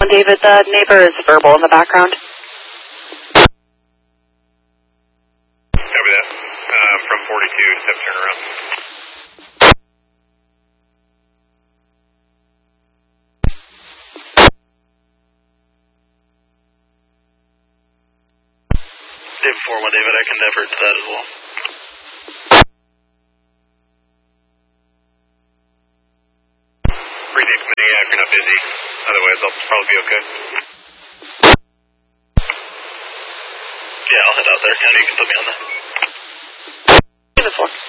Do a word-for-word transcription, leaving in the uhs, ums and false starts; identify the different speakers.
Speaker 1: David, the neighbor is verbal in the background.
Speaker 2: Copy that. Uh, from forty-two, step turnaround.
Speaker 3: David four one, David, I can divert to that as well.
Speaker 2: Briefing committee, yeah, if you're not busy. Otherwise, I'll probably be okay.
Speaker 3: Yeah, I'll head out there. County, you can put me on that.
Speaker 1: David four.